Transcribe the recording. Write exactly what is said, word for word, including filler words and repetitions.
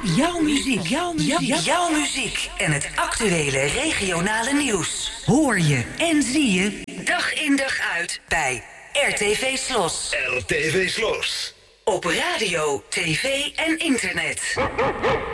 Jouw muziek, jouw muziek, jouw muziek en het actuele regionale nieuws. Hoor je en zie je dag in dag uit bij R T V Slos. R T V Slos. Op radio, tv en internet.